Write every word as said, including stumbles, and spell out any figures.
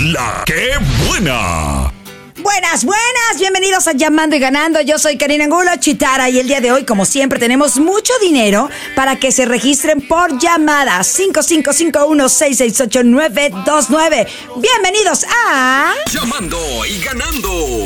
la que buena. Buenas, buenas, bienvenidos a Llamando y Ganando. Yo soy Karina Angulo Chitara y el día de hoy, como siempre, tenemos mucho dinero para que se registren por llamada. cinco cinco cinco uno seis seis ocho nueve dos nueve. Bienvenidos a Llamando y Ganando.